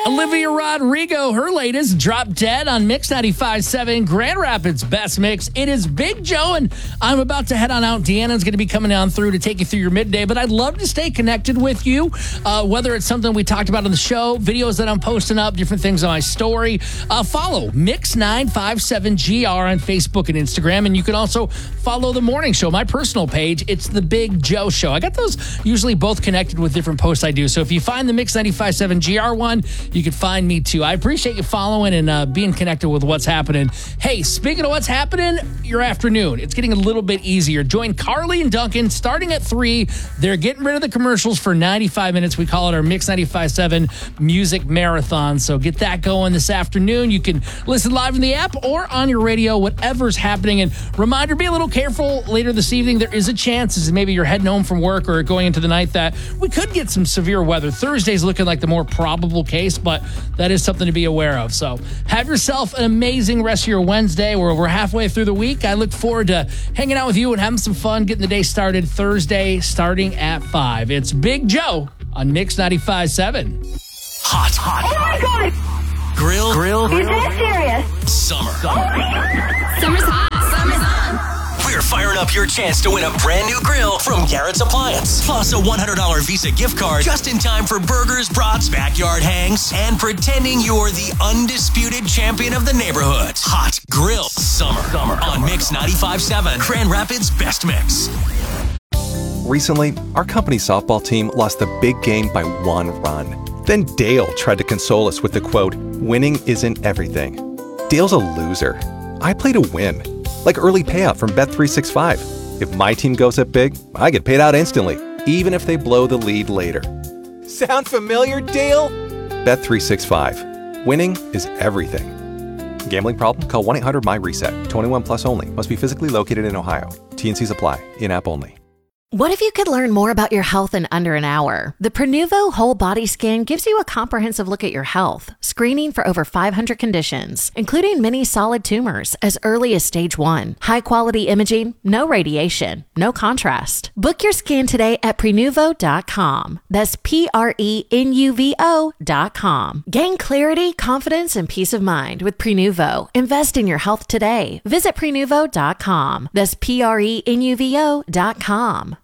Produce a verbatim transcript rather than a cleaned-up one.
Olivia Rodrigo, her latest, Drop Dead on Mix ninety-five point seven, Grand Rapids Best Mix. It is Big Joe, and I'm about to head on out. Deanna's going to be coming on through to take you through your midday, but I'd love to stay connected with you, uh, whether it's something we talked about on the show, videos that I'm posting up, different things on my story. Uh, follow Mix nine five seven G R on Facebook and Instagram, and you can also follow The Morning Show, my personal page. It's The Big Joe Show. I got those usually both connected with different posts I do, so if you find the Mix ninety-five point seven G R one, you can find me too. I appreciate you following and uh, being connected with what's happening. Hey, speaking of what's happening, your afternoon, it's getting a little bit easier. Join Carly and Duncan starting at three. They're getting rid of the commercials for ninety-five minutes. We call it our Mix ninety-five point seven Music Marathon. So get that going this afternoon. You can listen live in the app or on your radio, whatever's happening. And reminder, be a little careful later this evening. There is a chance, as maybe you're heading home from work or going into the night, that we could get some severe weather. Thursday's looking like the more probable case, but that is something to be aware of. So have yourself an amazing rest of your Wednesday. We're, we're halfway through the week. I look forward to hanging out with you and having some fun, getting the day started Thursday, starting at five. It's Big Joe on Mix ninety-five point seven. Hot, hot. Oh my God! Grill, grill, Is that serious? summer. Oh my God! Summer's hot. Summer's on. We're firing up your chance to win a brand new grill from Garrett's Appliance. Plus a one hundred dollars Visa gift card just in time for burgers, brats, backyard hangs, and pretending you're the undisputed champion of the neighborhood. Hot Grill Summer, summer on Mix ninety-five point seven, Grand Rapids Best Mix. Recently, our company softball team lost the big game by one run. Then Dale tried to console us with the quote, "Winning isn't everything." Dale's a loser. I play to win. Like early payout from Bet three sixty-five. If my team goes up big, I get paid out instantly, even if they blow the lead later. Sound familiar, Dale? Bet three sixty-five. Winning is everything. Gambling problem? Call one eight hundred M Y reset. twenty-one plus only. Must be physically located in Ohio. T N Cs apply. In-app only. What if you could learn more about your health in under an hour? The Prenuvo Whole Body Scan gives you a comprehensive look at your health, screening for over five hundred conditions, including many solid tumors as early as stage one. High-quality imaging, no radiation, no contrast. Book your scan today at Prenuvo dot com. That's P R E N U V O dot com. Gain clarity, confidence, and peace of mind with Prenuvo. Invest in your health today. Visit Prenuvo dot com. That's P R E N U V O dot com.